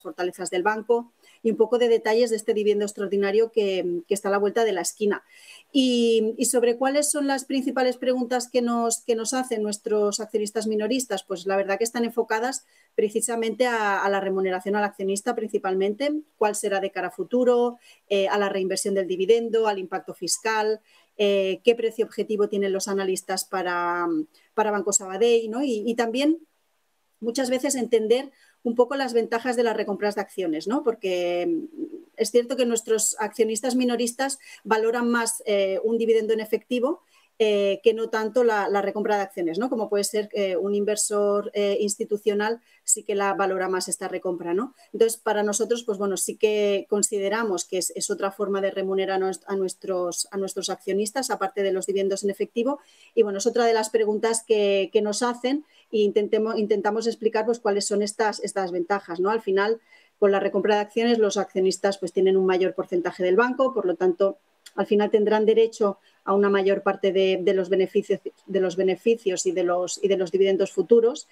fortalezas del banco y un poco de detalles de este dividendo extraordinario que está a la vuelta de la esquina. Y sobre cuáles son las principales preguntas que nos hacen nuestros accionistas minoristas, pues la verdad que están enfocadas precisamente a la remuneración al accionista principalmente, cuál será de cara a futuro, a la reinversión del dividendo, al impacto fiscal, qué precio objetivo tienen los analistas para Banco Sabadell, ¿no? Y también muchas veces entender un poco las ventajas de las recompras de acciones, ¿no? Porque es cierto que nuestros accionistas minoristas valoran más un dividendo en efectivo que no tanto la recompra de acciones, ¿no? Como puede ser un inversor institucional sí que la valora más esta recompra, ¿no? Entonces, para nosotros, pues bueno, sí que consideramos que es otra forma de remunerar a nuestros accionistas, aparte de los dividendos en efectivo. Y bueno, es otra de las preguntas que nos hacen e intentamos explicar pues cuáles son estas ventajas, ¿no? Al final, con la recompra de acciones, los accionistas pues tienen un mayor porcentaje del banco, por lo tanto, al final tendrán derecho a una mayor parte de los beneficios y de los dividendos futuros.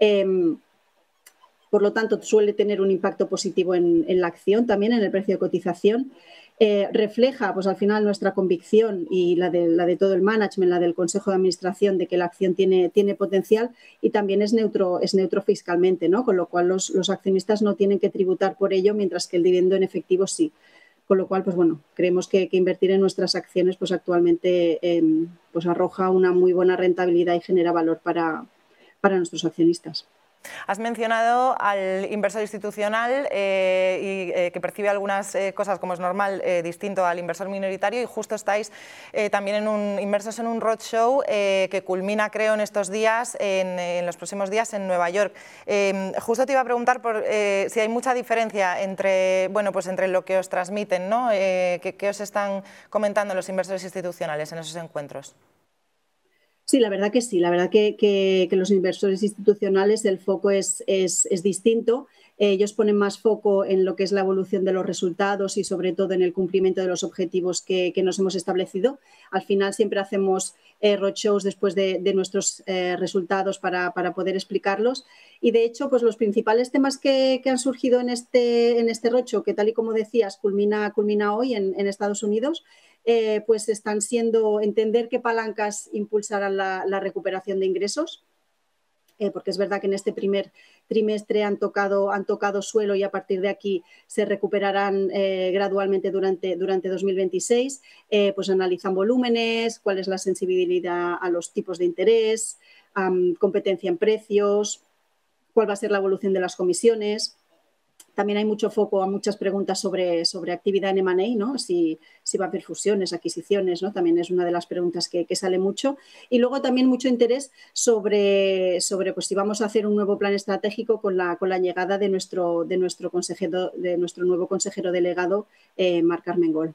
Por lo tanto, suele tener un impacto positivo en la acción, también en el precio de cotización. Refleja, pues al final, nuestra convicción y la de todo el management, la del Consejo de Administración, de que la acción tiene potencial, y también es neutro fiscalmente, ¿no? Con lo cual los accionistas no tienen que tributar por ello, mientras que el dividendo en efectivo sí. Con lo cual, pues bueno, creemos que invertir en nuestras acciones pues actualmente pues arroja una muy buena rentabilidad y genera valor para nuestros accionistas. Has mencionado al inversor institucional que percibe algunas cosas, como es normal, distinto al inversor minoritario, y justo estáis también inmersos en un roadshow que culmina, creo, en estos días, en los próximos días en Nueva York. Justo te iba a preguntar si hay mucha diferencia entre lo que os transmiten, ¿no? ¿Qué os están comentando los inversores institucionales en esos encuentros? Sí, la verdad que sí. La verdad que los inversores institucionales, el foco es distinto. Ellos ponen más foco en lo que es la evolución de los resultados y sobre todo en el cumplimiento de los objetivos que nos hemos establecido. Al final siempre hacemos roadshows después de nuestros resultados para poder explicarlos. Y de hecho, pues los principales temas que han surgido en este roadshow, que tal y como decías, culmina hoy en Estados Unidos, pues están siendo entender qué palancas impulsarán la recuperación de ingresos, porque es verdad que en este primer trimestre han tocado suelo y a partir de aquí se recuperarán gradualmente durante 2026. Pues analizan volúmenes, cuál es la sensibilidad a los tipos de interés, competencia en precios, cuál va a ser la evolución de las comisiones. También hay mucho foco a muchas preguntas sobre actividad en M&A, ¿no? Si va a haber fusiones, adquisiciones, ¿no? También es una de las preguntas que sale mucho. Y luego también mucho interés sobre pues, si vamos a hacer un nuevo plan estratégico con la llegada de nuestro nuevo consejero delegado, Marc Armengol.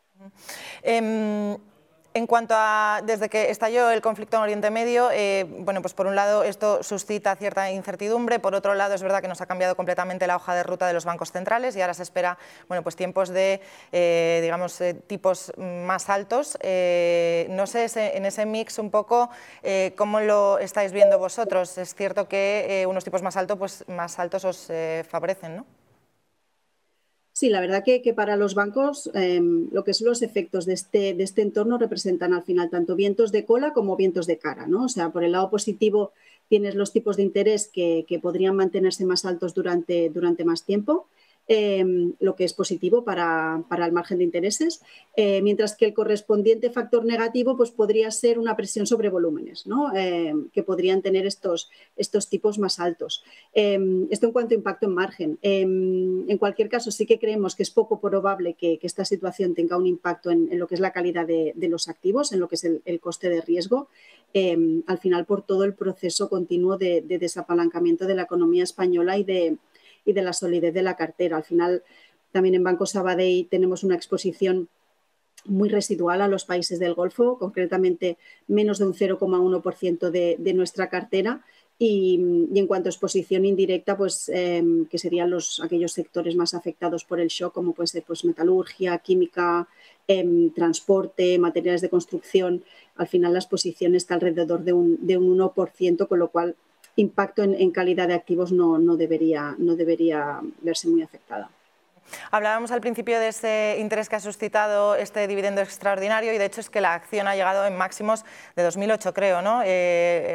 En cuanto a, desde que estalló el conflicto en Oriente Medio, bueno, pues por un lado esto suscita cierta incertidumbre, por otro lado es verdad que nos ha cambiado completamente la hoja de ruta de los bancos centrales y ahora se espera, bueno, pues tiempos de, digamos, tipos más altos. No sé, en ese mix un poco, ¿cómo lo estáis viendo vosotros? Es cierto que unos tipos más altos os favorecen, ¿no? Sí, la verdad que para los bancos lo que son los efectos de este entorno representan al final tanto vientos de cola como vientos de cara, ¿no? O sea, por el lado positivo tienes los tipos de interés que podrían mantenerse más altos durante más tiempo, lo que es positivo para el margen de intereses, mientras que el correspondiente factor negativo pues podría ser una presión sobre volúmenes, ¿no? Que podrían tener estos tipos más altos. Esto en cuanto a impacto en margen. En cualquier caso, sí que creemos que es poco probable que esta situación tenga un impacto en lo que es la calidad de los activos, en lo que es el coste de riesgo, al final por todo el proceso continuo de desapalancamiento de la economía española y de la solidez de la cartera. Al final, también en Banco Sabadell tenemos una exposición muy residual a los países del Golfo, concretamente menos de un 0,1% de nuestra cartera. Y en cuanto a exposición indirecta, pues que serían aquellos sectores más afectados por el shock, como puede ser pues, metalurgia, química, transporte, materiales de construcción. Al final la exposición está alrededor de un 1%, con lo cual impacto en calidad de activos no debería verse muy afectada. Hablábamos al principio de ese interés que ha suscitado este dividendo extraordinario y de hecho es que la acción ha llegado en máximos de 2008, creo, ¿no?